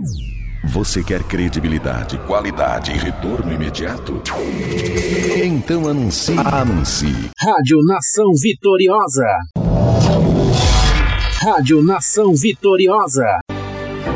Você quer credibilidade, qualidade e retorno imediato? Então anuncie. Rádio Nação Vitoriosa. Rádio Nação Vitoriosa.